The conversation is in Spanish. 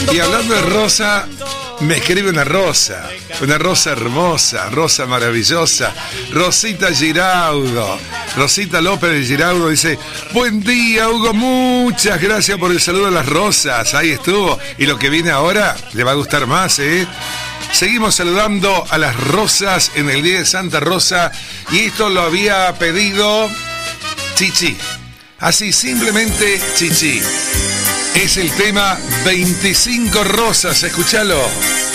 Y hablando de rosa, me escribe una rosa hermosa, rosa maravillosa, Rosita Giraudo, Rosita López de Giraudo dice: buen día, Hugo, muchas gracias por el saludo a las rosas, ahí estuvo, y lo que viene ahora le va a gustar más, Seguimos saludando a las rosas en el día de Santa Rosa, y esto lo había pedido Chichi, así simplemente Chichi. Es el tema 25 rosas, escúchalo.